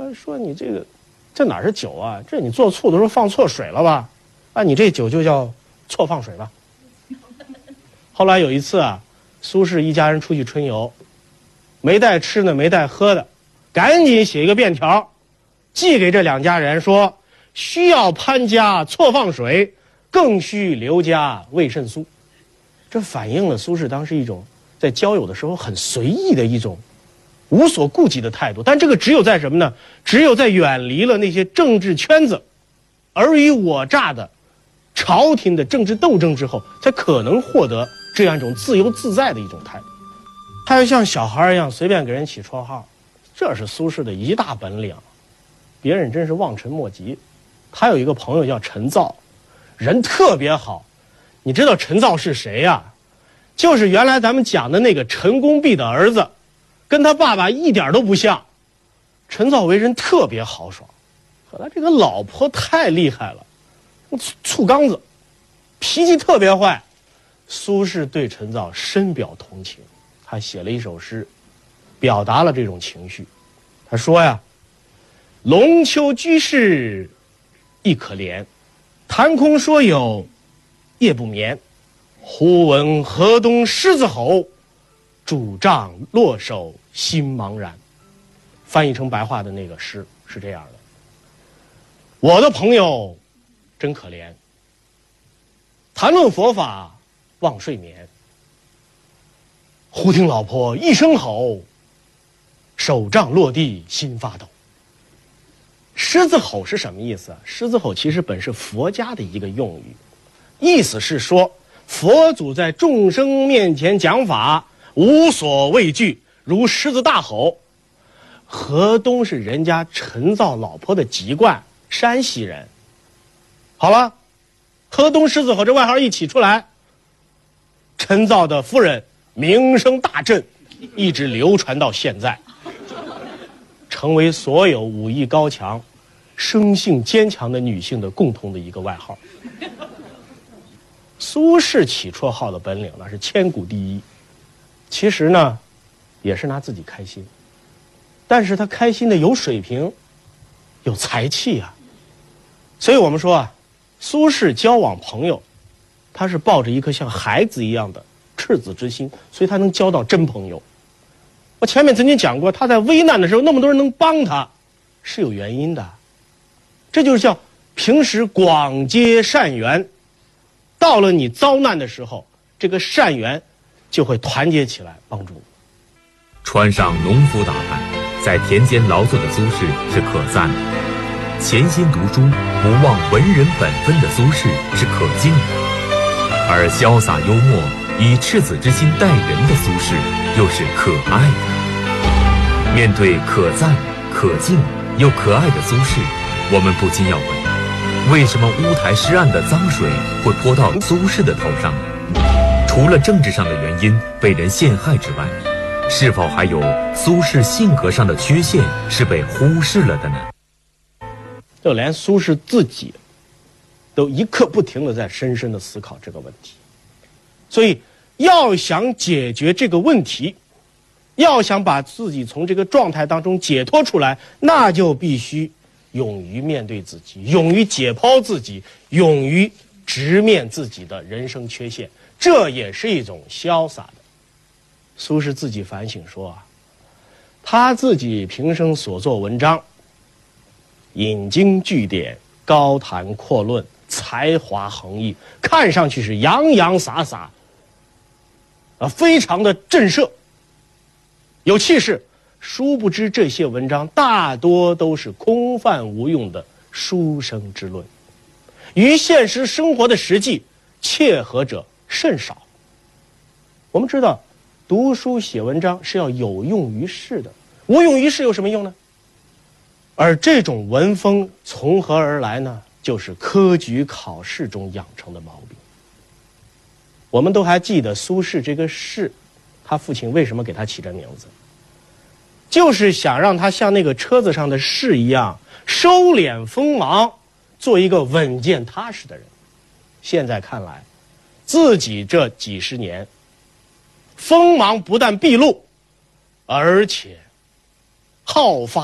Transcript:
说你这哪是酒啊？这你做醋的时候放错水了吧？啊，你这酒就叫错放水吧。后来有一次啊，苏轼一家人出去春游，没带吃的，没带喝的，赶紧写一个便条，寄给这两家人说：需要潘家错放水，更需刘家味甚酥。这反映了苏轼当时一种在交友的时候很随意的一种无所顾忌的态度。但这个只有在什么呢？只有在远离了那些政治圈子尔虞我诈的朝廷的政治斗争之后，才可能获得这样一种自由自在的一种态度。他要像小孩一样随便给人起绰号，这是苏轼的一大本领，别人真是望尘莫及。他有一个朋友叫陈造，人特别好。你知道陈造是谁呀？就是原来咱们讲的那个陈公弼的儿子，跟他爸爸一点都不像。陈造为人特别豪爽，可他这个老婆太厉害了，醋缸子，脾气特别坏。苏轼对陈造深表同情，他写了一首诗，表达了这种情绪。他说呀：龙丘居士亦可怜，谈空说有夜不眠。忽闻河东狮子吼，拄杖落手心茫然。翻译成白话的那个诗是这样的：我的朋友真可怜，谈论佛法忘睡眠。忽听老婆一声吼，手杖落地心发抖。狮子吼是什么意思啊？狮子吼其实本是佛家的一个用语，意思是说佛祖在众生面前讲法无所畏惧，如狮子大吼。河东是人家陈造老婆的籍贯，山西人。好了，河东狮子吼这外号一起出来，陈造的夫人名声大振，一直流传到现在，成为所有武艺高强、生性坚强的女性的共同的一个外号。苏轼起绰号的本领那是千古第一，其实呢也是拿自己开心，但是他开心的有水平有才气啊。所以我们说啊，苏轼交往朋友他是抱着一颗像孩子一样的赤子之心，所以他能交到真朋友。我前面曾经讲过，他在危难的时候那么多人能帮他是有原因的，这就是叫平时广结善缘，到了你遭难的时候，这个善缘就会团结起来帮助你。 穿上农夫打扮，在田间劳作的苏轼是可赞的；潜心读书，不忘文人本分的苏轼是可敬的；而潇洒幽默，以赤子之心待人的苏轼又是可爱的。面对可赞、可敬又可爱的苏轼，我们不禁要问：为什么乌台诗案的脏水会泼到苏轼的头上呢？除了政治上的原因被人陷害之外，是否还有苏轼性格上的缺陷是被忽视了的呢？ 就连苏轼自己都一刻不停地在深深地思考这个问题。所以要想解决这个问题，要想把自己从这个状态当中解脱出来，那就必须勇于面对自己，勇于解剖自己，勇于直面自己的人生缺陷，这也是一种潇洒的。苏轼自己反省说啊，他自己平生所作文章，引经据典，高谈阔论，才华横溢，看上去是洋洋洒洒，非常的震慑，有气势。殊不知这些文章大多都是空泛无用的书生之论，与现实生活的实际切合者甚少。我们知道读书写文章是要有用于世的，无用于世有什么用呢？而这种文风从何而来呢？就是科举考试中养成的毛病。我们都还记得苏轼这个轼，他父亲为什么给他起这名字，就是想让他像那个车子上的士一样收敛锋芒，做一个稳健踏实的人。现在看来，自己这几十年锋芒不但毕露，而且好发